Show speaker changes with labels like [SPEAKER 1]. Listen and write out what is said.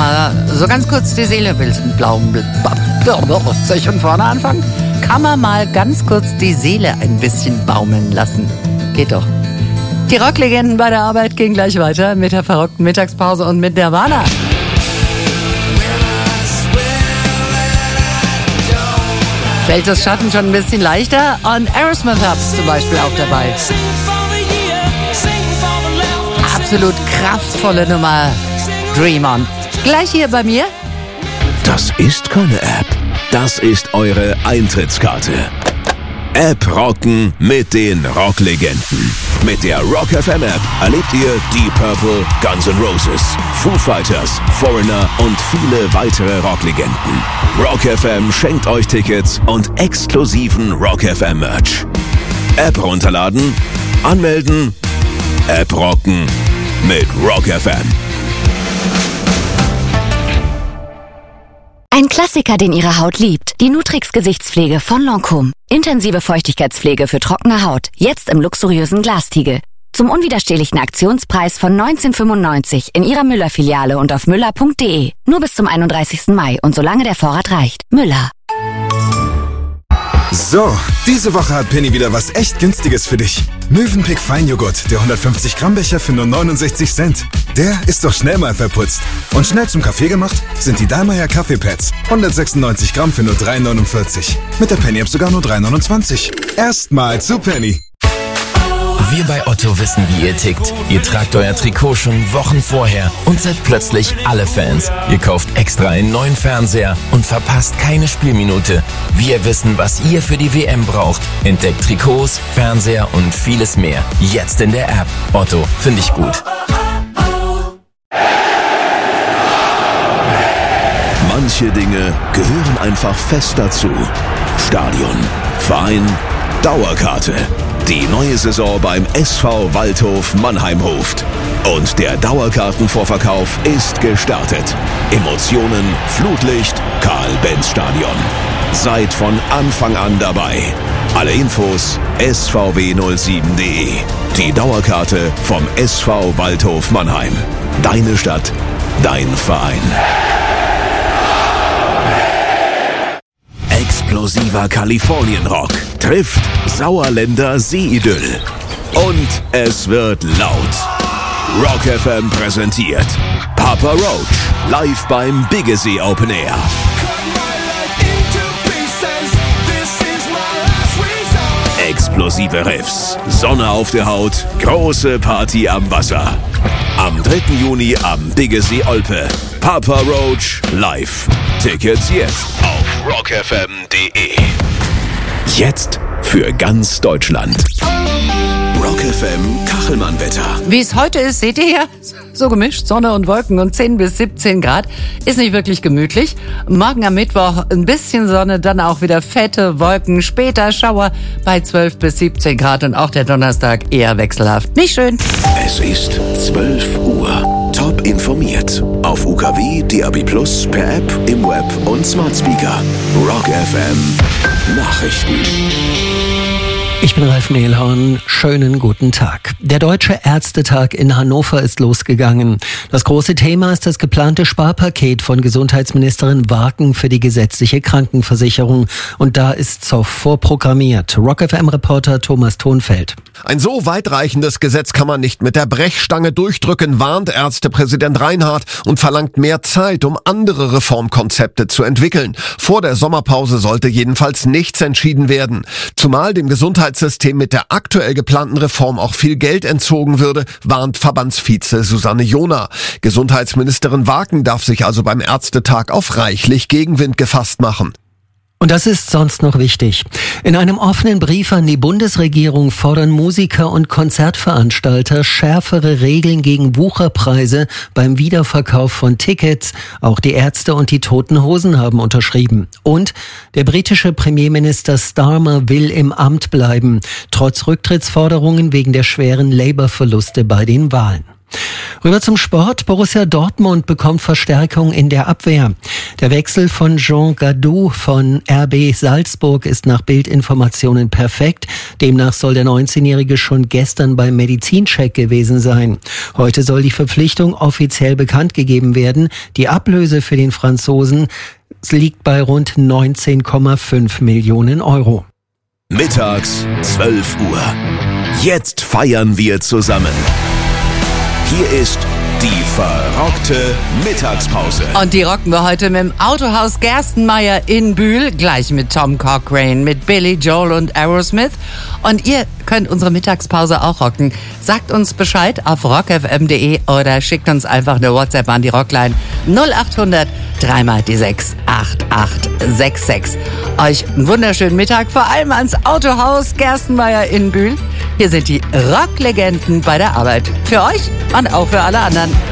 [SPEAKER 1] mal so ganz kurz die Seele ein bisschen soll ich von vorne anfangen? Kann man mal ganz kurz die Seele ein bisschen baumeln lassen? Geht doch. Die Rocklegenden bei der Arbeit gehen gleich weiter mit der verrückten Mittagspause und mit Nirvana. Fällt das Schatten schon ein bisschen leichter? Und Aerosmith hat's zum Beispiel auch dabei. Absolut kraftvolle Nummer. Dream On. Gleich hier bei mir.
[SPEAKER 2] Das ist keine App. Das ist eure Eintrittskarte. App rocken mit den Rocklegenden. Mit der Rock FM App erlebt ihr Deep Purple, Guns N' Roses, Foo Fighters, Foreigner und viele weitere Rocklegenden. Rock FM schenkt euch Tickets und exklusiven Rock FM Merch. App runterladen, anmelden, App rocken mit Rock FM.
[SPEAKER 3] Ein Klassiker, den Ihre Haut liebt. Die Nutrix Gesichtspflege von Lancôme. Intensive Feuchtigkeitspflege für trockene Haut. Jetzt im luxuriösen Glastiegel. Zum unwiderstehlichen Aktionspreis von 19,95 in Ihrer Müller-Filiale und auf müller.de. Nur bis zum 31. Mai und solange der Vorrat reicht. Müller.
[SPEAKER 4] So, diese Woche hat Penny wieder was echt Günstiges für dich. Mövenpick Feinjoghurt, der 150 Gramm Becher für nur 69 Cent. Der ist doch schnell mal verputzt. Und schnell zum Kaffee gemacht sind die Dallmayr Kaffeepads. 196 Gramm für nur 3,49. Mit der Penny App sogar nur 3,29. Erstmal zu Penny.
[SPEAKER 5] Wir bei Otto wissen, wie ihr tickt. Ihr tragt euer Trikot schon Wochen vorher und seid plötzlich alle Fans. Ihr kauft extra einen neuen Fernseher und verpasst keine Spielminute. Wir wissen, was ihr für die WM braucht. Entdeckt Trikots, Fernseher und vieles mehr. Jetzt in der App. Otto, finde ich gut.
[SPEAKER 2] Manche Dinge gehören einfach fest dazu. Stadion, Verein, Dauerkarte. Die neue Saison beim SV Waldhof Mannheimhof. Und der Dauerkartenvorverkauf ist gestartet. Emotionen, Flutlicht, Karl-Benz-Stadion. Seid von Anfang an dabei. Alle Infos svw07.de. Die Dauerkarte vom SV Waldhof Mannheim. Deine Stadt, dein Verein. Explosiver Kalifornienrock trifft Sauerländer Seeidyll. Und es wird laut. Rock FM präsentiert Papa Roach live beim Biggesee Open Air. Explosive Riffs, Sonne auf der Haut, große Party am Wasser. Am 3. Juni am Biggesee Olpe. Papa Roach live. Tickets jetzt auf rockfm.de. Jetzt für ganz Deutschland. Rock FM Kachelmann-Wetter.
[SPEAKER 1] Wie es heute ist, seht ihr ja, so gemischt, Sonne und Wolken und 10 bis 17 Grad. Ist nicht wirklich gemütlich. Morgen am Mittwoch ein bisschen Sonne, dann auch wieder fette Wolken, später Schauer bei 12 bis 17 Grad und auch der Donnerstag eher wechselhaft. Nicht schön.
[SPEAKER 2] Es ist 12 Uhr. Top informiert. Auf UKW, DAB+, per App, im Web und Smart Speaker. Rock FM Nachrichten.
[SPEAKER 6] Ich bin Ralf Mehlhorn. Schönen guten Tag. Der Deutsche Ärztetag in Hannover ist losgegangen. Das große Thema ist das geplante Sparpaket von Gesundheitsministerin Waken für die gesetzliche Krankenversicherung. Und da ist Zoff vorprogrammiert. Rock FM-Reporter Thomas Thonfeld.
[SPEAKER 7] Ein so weitreichendes Gesetz kann man nicht mit der Brechstange durchdrücken, warnt Ärztepräsident Reinhardt und verlangt mehr Zeit, um andere Reformkonzepte zu entwickeln. Vor der Sommerpause sollte jedenfalls nichts entschieden werden. Zumal dem Gesundheitssystem mit der aktuell geplanten Reform auch viel Geld entzogen würde, warnt Verbandsvize Susanne Johner. Gesundheitsministerin Waken darf sich also beim Ärztetag auf reichlich Gegenwind gefasst machen.
[SPEAKER 6] Und das ist sonst noch wichtig. In einem offenen Brief an die Bundesregierung fordern Musiker und Konzertveranstalter schärfere Regeln gegen Wucherpreise beim Wiederverkauf von Tickets. Auch die Ärzte und die Toten Hosen haben unterschrieben. Und der britische Premierminister Starmer will im Amt bleiben, trotz Rücktrittsforderungen wegen der schweren Labour-Verluste bei den Wahlen. Rüber zum Sport. Borussia Dortmund bekommt Verstärkung in der Abwehr. Der Wechsel von Jean Gadou von RB Salzburg ist nach Bildinformationen perfekt. Demnach soll der 19-Jährige schon gestern beim Medizincheck gewesen sein. Heute soll die Verpflichtung offiziell bekannt gegeben werden. Die Ablöse für den Franzosen liegt bei rund 19,5 Millionen Euro.
[SPEAKER 2] Mittags 12 Uhr. Jetzt feiern wir zusammen. Hier ist die verrockte Mittagspause.
[SPEAKER 1] Und die rocken wir heute mit dem Autohaus Gerstenmaier in Bühl, gleich mit Tom Cochrane, mit Billy Joel und Aerosmith. Und ihr könnt unsere Mittagspause auch rocken. Sagt uns Bescheid auf rockfm.de oder schickt uns einfach eine WhatsApp an die Rockline 0800 3 die 6 8866. Euch einen wunderschönen Mittag, vor allem ans Autohaus Gerstenmaier in Bühl. Hier sind die Rocklegenden bei der Arbeit. Für euch und auch für alle anderen.